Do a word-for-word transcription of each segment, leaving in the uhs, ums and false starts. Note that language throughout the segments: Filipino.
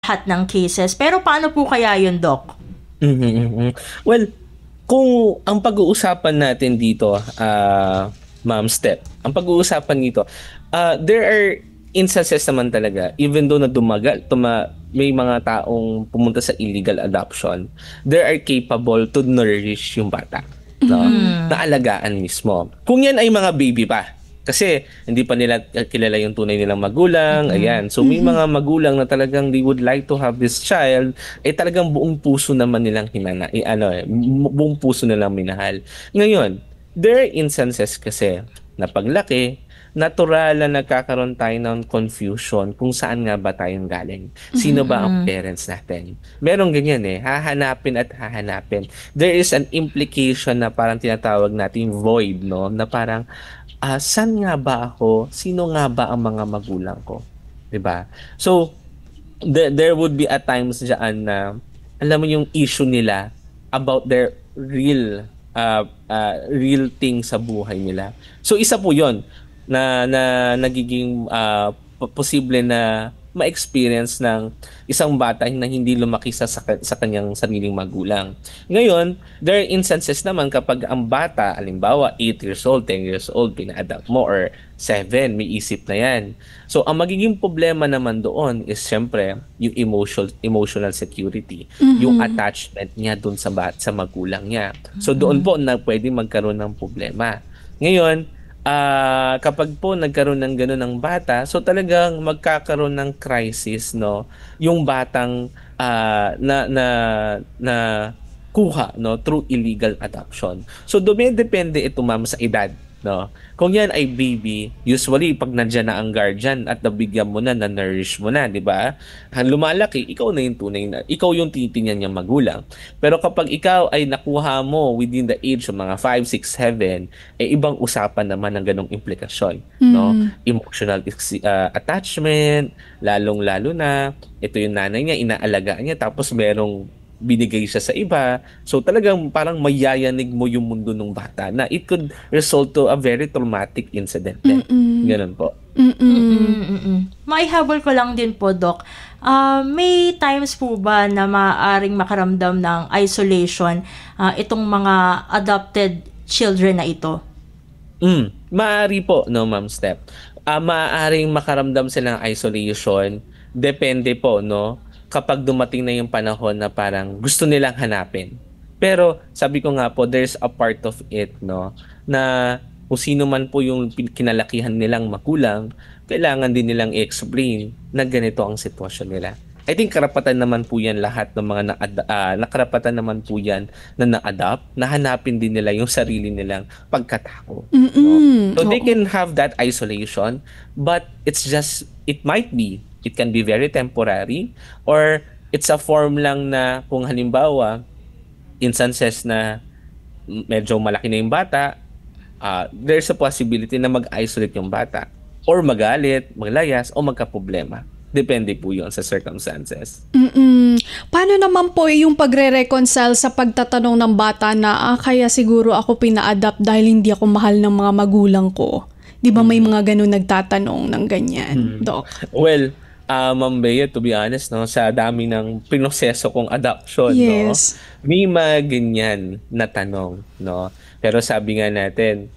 lahat ng cases. Pero paano po kaya yun, Doc? Mm-hmm, mm-hmm. Well, kung ang pag-uusapan natin dito, uh, Ma'am Step, ang pag-uusapan dito, uh, there are instances naman talaga, even though na dumagal, tuma, may mga taong pumunta sa illegal adoption, they are capable to nourish yung bata. No? Mm-hmm. Na alagaan mismo. Kung yan ay mga baby pa, kasi hindi pa nila kilala yung tunay nilang magulang, mm-hmm. ayan. So may mga magulang na talagang they would like to have this child, eh talagang buong puso naman nilang hinana, eh, ano, eh, buong puso nilang minahal. Ngayon, there are instances kasi na paglaki, natural na nagkakaroon tayo ng confusion kung saan nga ba tayong galing. Sino ba ang parents natin? Merong ganyan eh, hahanapin at hahanapin. There is an implication na parang tinatawag natin void, no? Na parang, ah, saan nga ba ako? Sino nga ba ang mga magulang ko? Diba? So, th- there would be at times dyan na, alam mo yung issue nila about their real, uh, uh, real thing sa buhay nila. So, isa po yon na na nagiging uh, posible na ma-experience ng isang bata na hindi lumaki sa, sa kanyang sariling magulang. Ngayon, there are instances naman kapag ang bata, alimbawa, eight years old, ten years old, pina-adapt mo, or seven, may isip na yan. So, ang magiging problema naman doon is syempre yung emotional, emotional security, mm-hmm. yung attachment niya doon sa, bat, sa magulang niya. So, doon po na pwede magkaroon ng problema. Ngayon, Uh, kapag po nagkaroon ng gano'n ng bata, so talagang magkakaroon ng crisis, no, yung batang uh, na na na kuha, no, through illegal adoption. So dumidepende ito, ma'am, sa edad, no. Kung yan ay baby, usually pag nandiyan na ang guardian at nabigyan mo na, na-nourish mo na, di ba? Lumalaki, ikaw na yung tunay na, ikaw yung titingnan niyang magulang. Pero kapag ikaw ay nakuha mo within the age of mga five, six, seven, eh ibang usapan naman ng ganong implikasyon, mm. no? Emotional uh, attachment, lalong-lalo na, ito yung nanay niya, inaalagaan niya, tapos merong binigay siya sa iba. So talagang parang mayayanig mo yung mundo ng bata na it could result to a very traumatic incident. Ganun po. Maihabol ko lang din po, Doc. Uh, may times po ba na maaaring makaramdam ng isolation uh, itong mga adopted children na ito? Mm, maaari po, no, Ma'am Step. Uh, maaaring makaramdam sila ng isolation. Depende po, no? Kapag dumating na yung panahon na parang gusto nilang hanapin. Pero sabi ko nga po, there's a part of it, no, na kung sino man po yung kinalakihan nilang magulang, kailangan din nilang i-explain na ganito ang sitwasyon nila. I think karapatan naman po yan lahat ng mga na- uh, nakarapatan naman po yan na na-adapt, na hanapin din nila yung sarili nilang pagkatao. No? So they can have that isolation, but it's just, it might be, it can be very temporary, or it's a form lang na kung halimbawa, instances na medyo malaki na yung bata, uh, there's a possibility na mag-isolate yung bata, or magalit, maglayas, o magka-problema. Depende po yun sa circumstances. Mm-mm. Paano naman po yung pagre-reconcile sa pagtatanong ng bata na, ah, kaya siguro ako pina-adapt dahil hindi ako mahal ng mga magulang ko? Di ba may mga ganun nagtatanong ng ganyan, hmm. Doc? Well, Uh, Ma'am Bea, to be honest, no, sa dami ng pinoseso kong adoption, yes. no, may mga ganyan na tanong, no. Pero sabi nga natin,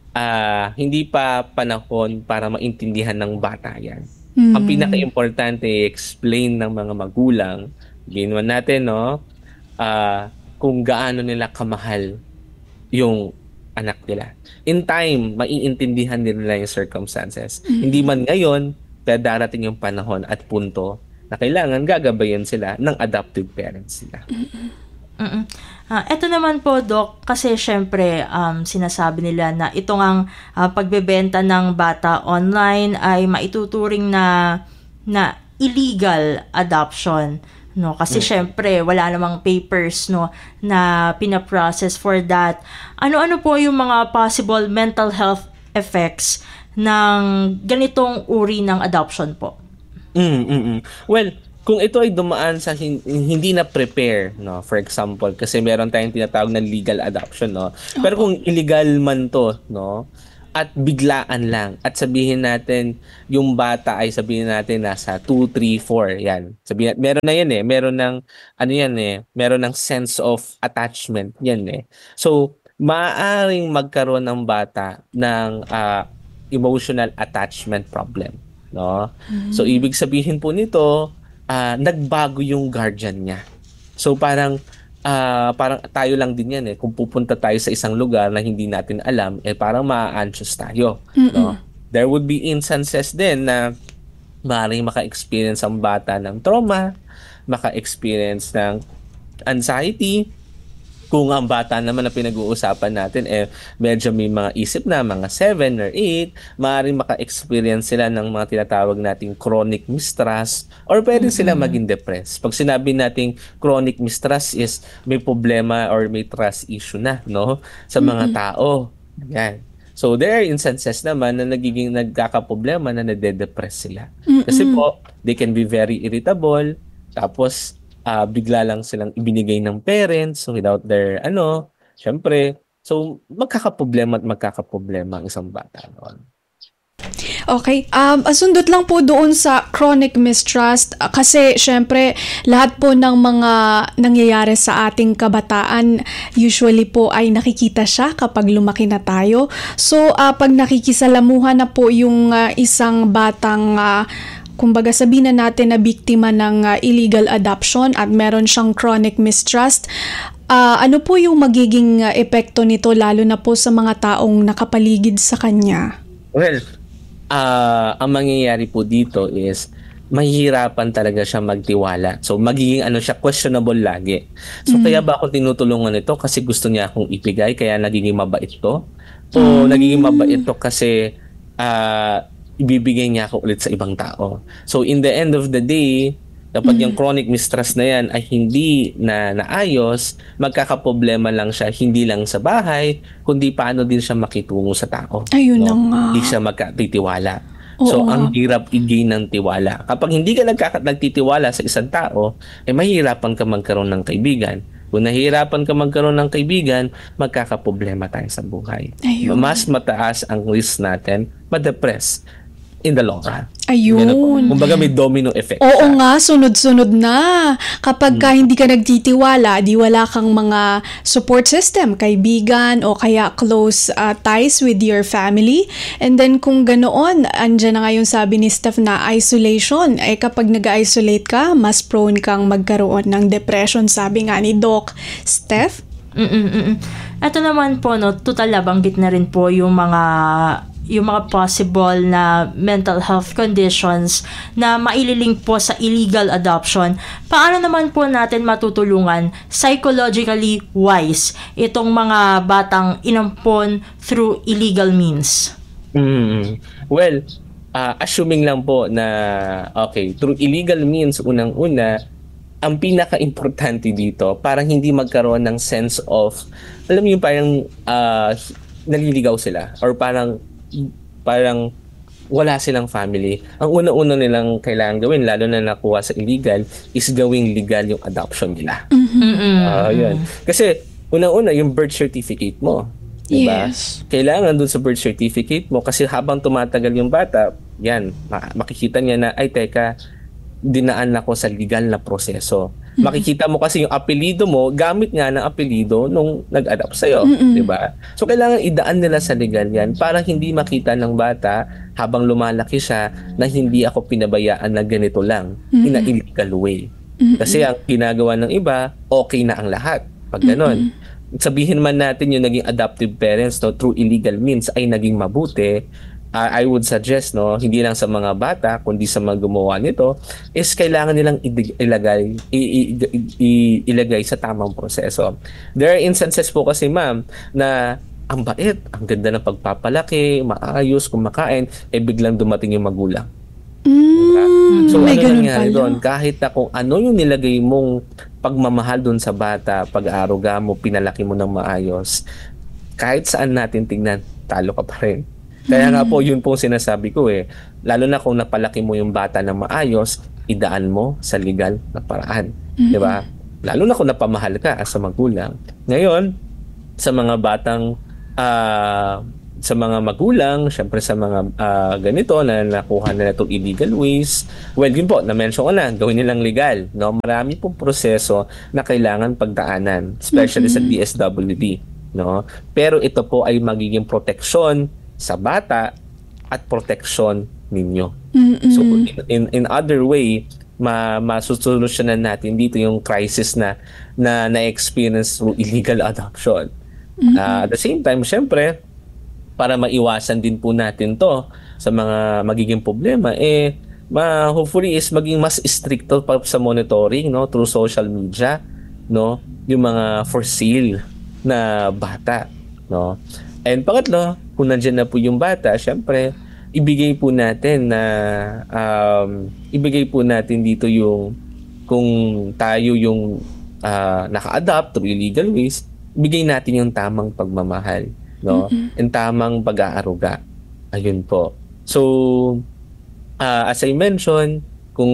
uh, hindi pa panahon para maintindihan ng bata yan. Mm. Ang pinaka-importante, explain ng mga magulang, ginawa natin, no, uh, kung gaano nila kamahal yung anak nila. In time, maiintindihan din nila yung circumstances. Mm. Hindi man ngayon, kaya darating yung panahon at punto na kailangan gagabayan sila ng adoptive parents nila. Uh, ito naman po, Doc, kasi syempre um, sinasabi nila na itong ang uh, pagbebenta ng bata online ay maituturing na na illegal adoption, no, kasi mm. syempre wala namang papers, no, na pina-process for that. Ano-ano po yung mga possible mental health effects ng ganitong uri ng adoption po? Mm-mm. Well, kung ito ay dumaan sa hin- hindi na prepare, no, for example, kasi meron tayong tinatawag na legal adoption, no. Pero kung illegal man to, no, at biglaan lang at sabihin natin yung bata ay sabihin natin nasa two, three, four yan. Sabihin meron na yan eh, meron ng ano yan eh, meron ng sense of attachment yan eh. So maaaring magkaroon ng bata ng uh, emotional attachment problem, no? Mm-hmm. So ibig sabihin po nito, uh, nagbago yung guardian niya. So parang Uh, parang tayo lang din yan eh. Kung pupunta tayo sa isang lugar na hindi natin alam, eh parang ma-anxious tayo. No? There would be instances din na maaaring maka-experience ang bata ng trauma, maka-experience ng anxiety. Kung ang bata naman na pinag-uusapan natin eh medyo may mga isip na mga seven or eight, maaaring maka-experience sila ng mga tinatawag nating chronic mistrust or pwede mm-hmm. sila maging depressed. Pag sinabi nating chronic mistrust is may problema or may trust issue na, no, sa mga mm-hmm. tao. Yan. So there are instances naman na nagiging nagkakaproblema na nade-depress sila. Mm-hmm. Kasi po, they can be very irritable, tapos Uh, bigla lang silang ibinigay ng parents without their ano, syempre, so magkakaproblema at magkakaproblema ang isang bata noon. Okay, um, asundot lang po doon sa chronic mistrust uh, kasi syempre lahat po ng mga nangyayari sa ating kabataan usually po ay nakikita siya kapag lumaki na tayo. So uh, pag nakikisalamuhan na po yung uh, isang batang uh, kumbaga sabihin na natin na biktima ng uh, illegal adoption at meron siyang chronic mistrust, uh, ano po yung magiging uh, epekto nito lalo na po sa mga taong nakapaligid sa kanya? Well, uh, ang mangyayari po dito is mahihirapan talaga siya magtiwala. So magiging ano siya, questionable lagi. So mm. kaya ba ako tinutulungan ito kasi gusto niya akong ibigay kaya nagiging mabait to? O mm. nagiging mabait to kasi uh, ibibigay niya ako ulit sa ibang tao. So in the end of the day, kapag mm. yung chronic mistrust na yan ay hindi na naayos, magkakaproblema lang siya hindi lang sa bahay, kundi paano din siya makitungo sa tao. Ayun no? na nga. Hindi siya magkatitiwala. Oo, so ang nga. hirap i-gain ng tiwala. Kapag hindi ka nagkaka- nagtitiwala sa isang tao, eh mahirapan ka magkaroon ng kaibigan. Kung nahihirapan ka magkaroon ng kaibigan, magkakaproblema tayo sa buhay. Ayun. Mas mataas ang risk natin ma-depress in the long run. Ayun. Kumbaga may domino effect. Oo siya. nga, sunod-sunod na. Kapag ka hindi ka nagtitiwala, di wala kang mga support system, kaibigan o kaya close uh, ties with your family. And then kung ganoon, andyan na nga yung sabi ni Steph na isolation. Eh kapag nag-isolate ka, mas prone kang magkaroon ng depression, sabi nga ni Doc Steph. Mm-mm-mm. Ito naman po, no, total nabanggit na rin po yung mga yung mga possible na mental health conditions na maililink po sa illegal adoption. Paano naman po natin matutulungan psychologically wise itong mga batang inampon through illegal means? Mm. Well, uh, assuming lang po na okay, through illegal means, unang-una, ang pinaka-importante dito, parang hindi magkaroon ng sense of, alam mo yung parang uh, naliligaw sila or parang parang wala silang family. Ang una-una nilang kailangan gawin, lalo na nakuha sa illegal, is gawing legal yung adoption nila. Mm-hmm. Uh, yun. Kasi unang-una, yung birth certificate mo. Diba? Yes. Kailangan dun sa birth certificate mo kasi habang tumatagal yung bata, yan, makikita niya na, ay teka, dinaan ako sa legal na proseso. Mm-hmm. Makikita mo kasi yung apelido mo, gamit nga ng apelido nung nag-adopt sa'yo. Mm-hmm. Diba? So, kailangan idaan nila sa legal yan para hindi makita ng bata habang lumalaki siya na hindi ako pinabayaan na ganito lang, mm-hmm. in a illegal way. Mm-hmm. Kasi ang ginagawa ng iba, okay na ang lahat. Pag ganon. Mm-hmm. Sabihin man natin yung naging adoptive parents no, through illegal means ay naging mabuti, Uh, I would suggest, no, hindi lang sa mga bata, kundi sa mga gumawa nito, is kailangan nilang ilagay, i- i- i- ilagay sa tamang proseso. There are instances po kasi, ma'am, na ang bait, ang ganda ng pagpapalaki, maayos, kumakain, eh biglang dumating yung magulang. Mm, diba? So, may ano nangyari pala doon? Kahit na kung ano yung nilagay mong pagmamahal doon sa bata, pag-aaruga mo, pinalaki mo ng maayos, kahit saan natin tignan, talo ka pa rin. Kaya nga po, yun po sinasabi ko eh. Lalo na kung napalaki mo yung bata na maayos, idaan mo sa legal na paraan. Mm-hmm. Diba? Lalo na kung napamahal ka as a magulang. Ngayon, sa mga batang uh, sa mga magulang, syempre sa mga ah, ganito na nakuha nila itong illegal ways, well, yun po, na-mention ko na, gawin nilang legal. No? Marami pong proseso na kailangan pagdaanan, especially sa D S W D. No? Pero ito po ay magiging proteksyon sa bata at proteksyon ninyo. So, in, in, in other way, ma masusolusyonan natin dito yung crisis na na na-experience through illegal adoption. Uh, at the same time, syempre, para maiwasan din po natin to sa mga magiging problema, eh, ma hopefully is maging mas stricto pa sa monitoring, no, through social media, no, yung mga for sale na bata, no. And pangatlo, kung nandiyan na po yung bata, syempre, ibigay po natin na um, ibigay po natin dito yung kung tayo yung uh, naka-adapt through illegal ways, bigay natin yung tamang pagmamahal, no? Mm-hmm. And tamang pag-aaruga. Ayun po. So, uh, as I mentioned, kung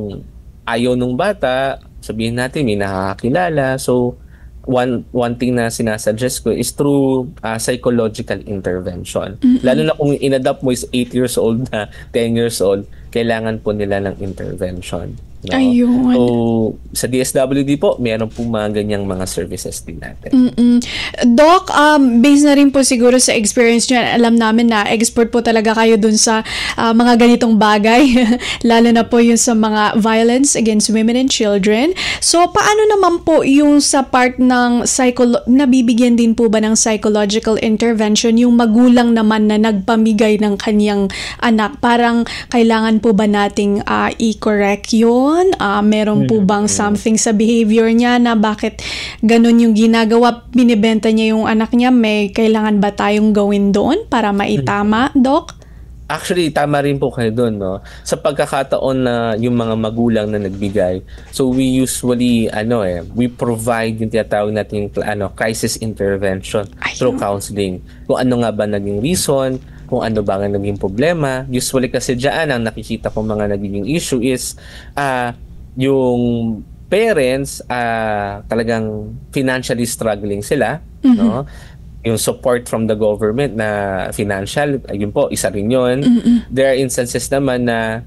ayaw nung bata, sabihin natin may nakakakilala. So, one one thing na sinasuggest ko is through uh, psychological intervention. Mm-hmm. Lalo na kung in-adapt mo is eight years old na ten years old, kailangan po nila ng intervention. No? Ayun. So, sa D S W D po, meron po mga ganyang mga services din natin. Mm-mm. Doc, um, based na rin po siguro sa experience nyo, alam namin na expert po talaga kayo dun sa uh, mga ganitong bagay, lalo na po yung sa mga violence against women and children. So, paano naman po yung sa part ng psycholo- nabibigyan din po ba ng psychological intervention yung magulang naman na nagpamigay ng kanyang anak? Parang kailangan po ba nating uh, i-correct yun? Uh, meron po bang something sa behavior niya na bakit ganun yung ginagawa, binibenta niya yung anak niya, may kailangan ba tayong gawin doon para maitama, Doc? Actually, tama rin po kayo doon, no? Sa pagkakataon na yung mga magulang na nagbigay, so we usually, ano eh, we provide yung tinatawag natin ano, crisis intervention Ayun. Through counseling. Kung ano nga ba naging reason, kung ano ba nga naging problema. Usually kasi dyan, ang nakikita ko mga nagiging issue is uh, yung parents uh, talagang financially struggling sila, mm-hmm. no? Yung support from the government na financial, ayun po, isa rin yun. Mm-hmm. There are instances naman na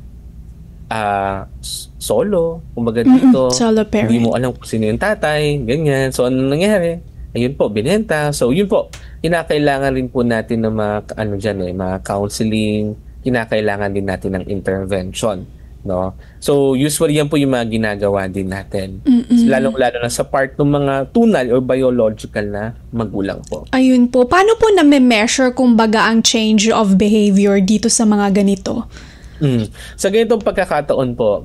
uh, solo, kumbaga dito, mm-hmm. Solo parent. Hindi mo alam kung sino yung tatay, ganyan. So, ano nangyari? Ayun po, binenta. So, yun po, kinakailangan rin po natin ng mga, ano dyan eh, mga counseling, kinakailangan din natin ng intervention, no? So, usually yan po yung mga ginagawa din natin. Mm-mm. Lalong-lalo na sa part ng mga tunal or biological na magulang po. Ayun po. Paano po na-measure kumbaga ang change of behavior dito sa mga ganito? Mm. Sa ganitong pagkakataon po,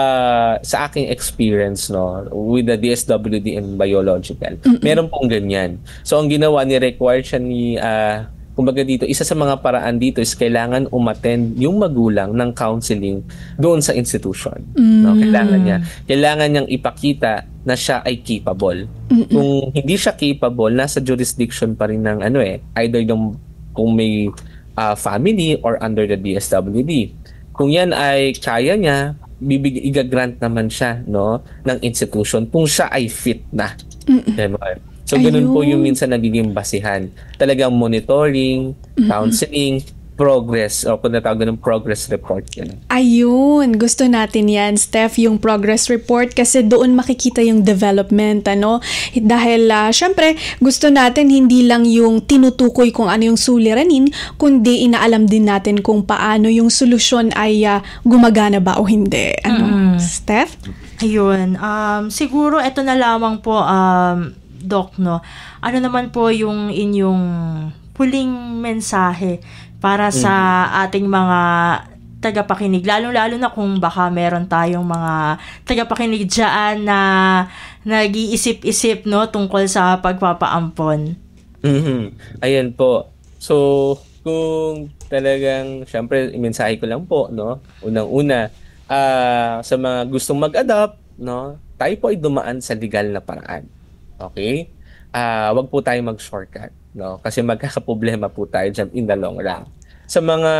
uh, sa aking experience, no, with the D S W D and biological, mm-mm. meron pong ganyan. So, ang ginawa ni require siya ni, uh, kumbaga dito, isa sa mga paraan dito is kailangan umattend yung magulang ng counseling doon sa institution. Mm. No, kailangan niya. Kailangan niyang ipakita na siya ay capable. Mm-mm. Kung hindi siya capable, nasa jurisdiction pa rin ng ano eh, either yung kung may uh, family or under the D S W D. Kung yan ay kaya niya, bibig igagrant naman siya, no, ng institution kung siya ay fit na. Diba? So, ganun Ayun. Po yung minsan nagiging basihan. Talagang monitoring, counseling, progress, o kung natawag ng progress report yan. Ayun, gusto natin yan, Steph, yung progress report kasi doon makikita yung development, ano? Dahil, uh, syempre, gusto natin hindi lang yung tinutukoy kung ano yung suliranin, kundi inaalam din natin kung paano yung solusyon ay uh, gumagana ba o hindi. Ano, mm. Steph? Ayun, um, siguro ito na lamang po, um, Doc, no? Ano naman po yung inyong huling mensahe para sa mm-hmm. ating mga tagapakinig, lalo-lalo na kung baka meron tayong mga tagapakinig dyan na nag-iisip-isip, no, tungkol sa pagpapaampon. Mm-hmm. Ayan po. So, kung talagang, syempre, mensahe ko lang po, no, unang-una, uh, sa mga gustong mag-adopt, no, tayo po ay dumaan sa legal na paraan. Okay? Uh, wag po tayo mag-shortcut, no? Kasi magkakaproblema po tayo dyan in the long run. Sa mga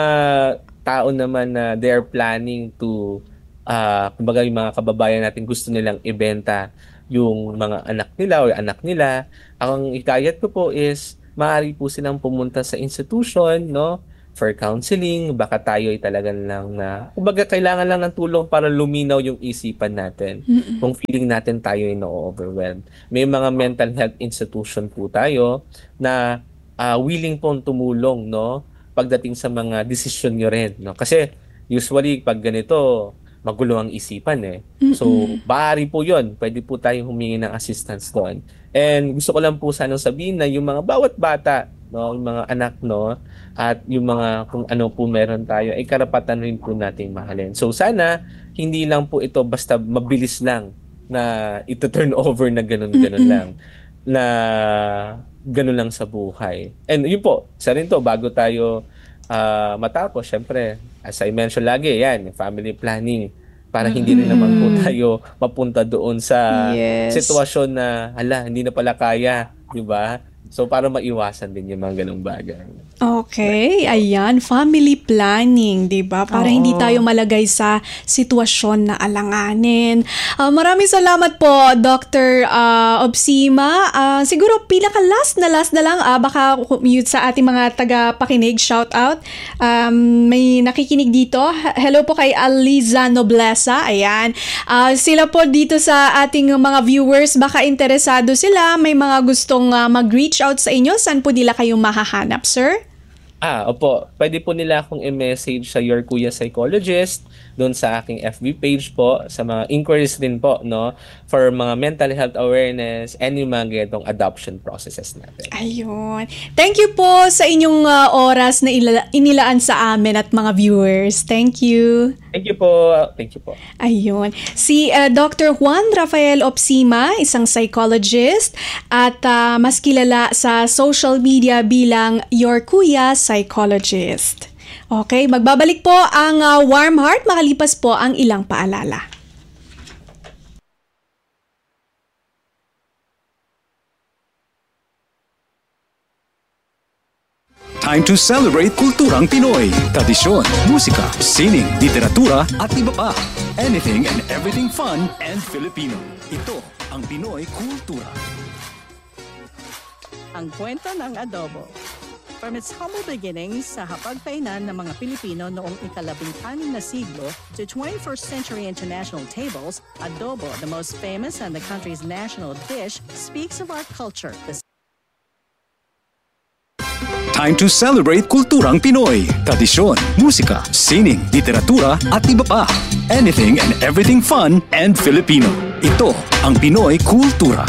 tao naman na they are planning to, uh, kumbaga yung mga kababayan natin gusto nilang ibenta yung mga anak nila o anak nila, ang hikayat ko po is maaari po silang pumunta sa institution, no? For counseling, baka tayo ay talagang lang na, kumbaga kailangan lang ng tulong para luminaw yung isipan natin. Mm-mm. Kung feeling natin tayo ay na-overwhelmed. May mga mental health institution po tayo na uh, willing pong tumulong, no? Pagdating sa mga desisyon nyo rin, no? Kasi usually pag ganito, magulo ang isipan eh. Mm-mm. So, maaari po yun. Pwede po tayong humingi ng assistance doon. And gusto ko lang po sanang sabihin na yung mga bawat bata, no, yung mga anak, no, at yung mga kung ano po meron tayo ay karapatan rin po nating mahalin. So sana hindi lang po ito basta mabilis lang na ito turn over na ganun-ganun lang, na ganun lang sa buhay. And yun po, sa rin to, bago tayo uh, matapos, syempre, as I mentioned lagi, yan, family planning, para hindi rin naman po tayo mapunta doon sa yes. sitwasyon na, hala, hindi na pala kaya, di ba? So, para maiwasan din yung mga ganung bagay. Okay, ayan, family planning, di ba? Para Oo. hindi tayo malagay sa sitwasyon na alanganin. Uh, maraming salamat po, Doctor Uh, Obsima. Uh, siguro, pinaka-last na last na lang, uh, baka mute sa ating mga taga-pakinig, shout out. Um, may nakikinig dito. Hello po kay Aliza Noblesa. Ayan. Uh, sila po dito sa ating mga viewers, baka interesado sila, may mga gustong uh, mag-reach out sa inyo, saan po nila kayo mahahanap, sir? Ah, opo. Pwede po nila akong i-message sa Your Kuya Psychologist doon sa aking F B page po, sa mga inquiries din po, no? For mga mental health awareness and yung mga ganitong adoption processes natin. Ayun. Thank you po sa inyong uh, oras na ila- inilaan sa amin at mga viewers. Thank you. Thank you po. Thank you po. Ayun. Si uh, Doctor Juan Rafael Obsima, isang psychologist at uh, mas kilala sa social media bilang Your Kuya Psychologist. Okay, magbabalik po ang uh, Warm Heart makalipas po ang ilang paalala. Time to celebrate kulturang Pinoy. Tradisyon, musika, sining, literatura at iba pa. Anything and everything fun and Filipino. Ito ang Pinoy Kultura. Ang kwento ng adobo. From its humble beginnings sa hapagkainan ng mga Pilipino noong ikalabing-anim na siglo to twenty-first century international tables, adobo, the most famous and the country's national dish, speaks of our culture. The Time to celebrate kulturang Pinoy. Tradisyon, musika, sining, literatura at iba pa. Anything and everything fun and Filipino. Ito ang Pinoy Kultura.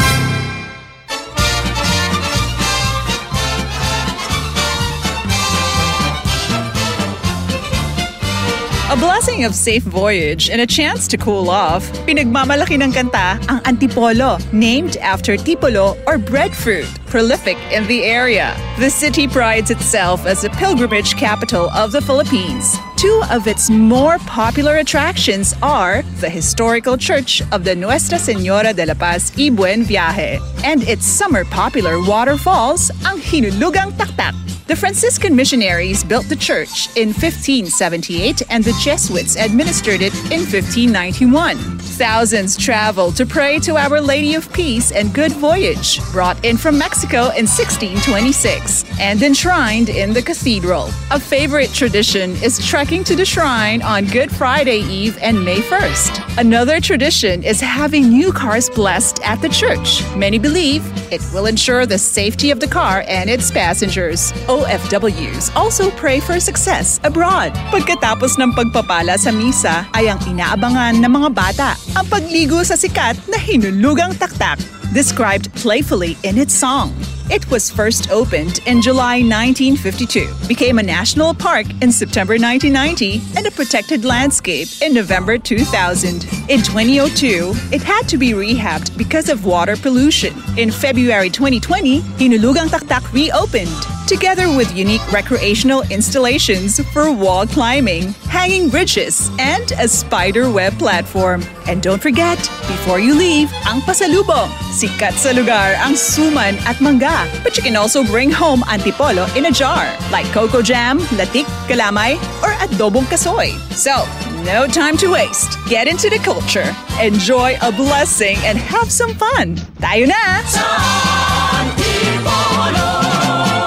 A blessing of safe voyage and a chance to cool off. Pinagmamalaki ng kanta ang Antipolo, named after tipolo or breadfruit, prolific in the area. The city prides itself as the pilgrimage capital of the Philippines. Two of its more popular attractions are the historical church of the Nuestra Señora de la Paz y Buen Viaje and its summer popular waterfalls, ang Hinulugang Taktak. The Franciscan missionaries built the church in fifteen seventy-eight and the Jesuits administered it in fifteen ninety-one. Thousands traveled to pray to Our Lady of Peace and Good Voyage, brought in from Mexico in sixteen twenty-six and enshrined in the cathedral. A favorite tradition is trekking to the shrine on Good Friday Eve and May first. Another tradition is having new cars blessed at the church. Many believe it will ensure the safety of the car and its passengers. O F Ws also pray for success abroad. Pagkatapos ng pagpapala sa misa ay ang inaabangan ng mga bata, ang pagligo sa sikat na Hinulugang Taktak, described playfully in its song. It was first opened in July nineteen fifty-two, became a national park in September nineteen ninety, and a protected landscape in November two thousand. In twenty oh two, it had to be rehabbed because of water pollution. In February twenty twenty, Hinulugang Taktak reopened, together with unique recreational installations for wall climbing, hanging bridges, and a spider web platform. And don't forget, before you leave, ang pasalubong. Sikat sa lugar ang suman at mangga. But you can also bring home antipolo in a jar, like cocoa jam, latik, kalamay, or adobong kasoy. So, no time to waste. Get into the culture, enjoy a blessing, and have some fun. Tayo na! Sa Antipolo!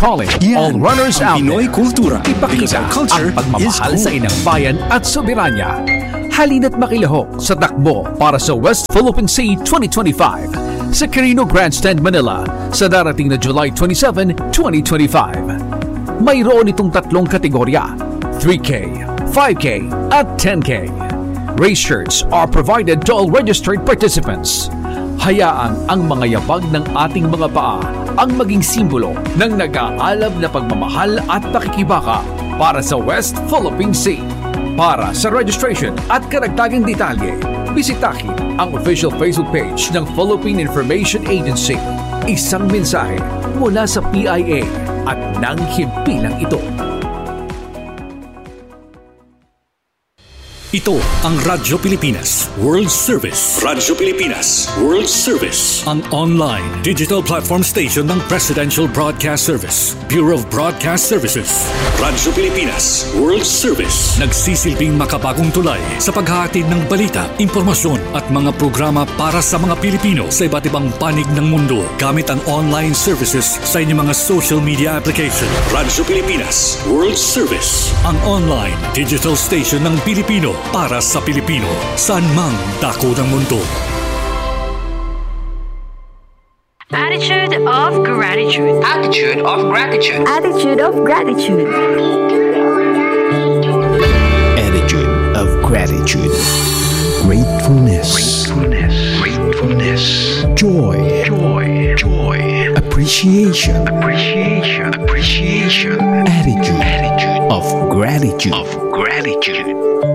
calling all runners out ang Pinoy there. Kultura. Because Ipakita our culture ang pagmamahal is sa cool. inang bayan at soberanya. Halina't makilahok sa takbo para sa West Philippine Sea twenty twenty-five sa Quirino Grandstand, Manila sa darating na July twenty-seventh, twenty twenty-five. Mayroon itong tatlong kategorya, three K, five K at ten K. Race shirts are provided to all registered participants. Hayaan ang mga yabag ng ating mga paa ang maging simbolo ng nag-aalab na pagmamahal at pakikibaka para sa West Philippine Sea. Para sa registration at karagdagang detalye, bisitahin ang official Facebook page ng Philippine Information Agency. Isang mensahe mula sa P I A at ng himpilang ito. Ito ang Radyo Pilipinas World Service. Radyo Pilipinas World Service. Ang online digital platform station ng Presidential Broadcast Service, Bureau of Broadcast Services. Radyo Pilipinas World Service. Nagsisilbing makabagong tulay sa paghahatid ng balita, impormasyon at mga programa para sa mga Pilipino sa iba't ibang panig ng mundo gamit ang online services sa inyong mga social media application. Radyo Pilipinas World Service. Ang online digital station ng Pilipino para sa Pilipino, saan mang dako ng mundo. Attitude of gratitude. Attitude of gratitude. Attitude of gratitude. Attitude of gratitude. Gratefulness. Gratefulness. Gratefulness. Joy. Joy. Joy. Appreciation. Appreciation. Appreciation. Attitude. Attitude of gratitude. Of gratitude.